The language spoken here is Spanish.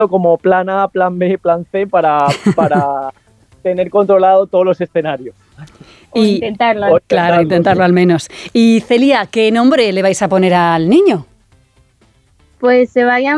como plan A, plan B, plan C para tener controlado todos los escenarios. Y intentarlo. Claro, intentarlo al menos. Y Celia, ¿qué nombre le vais a poner al niño? Pues se va a llamar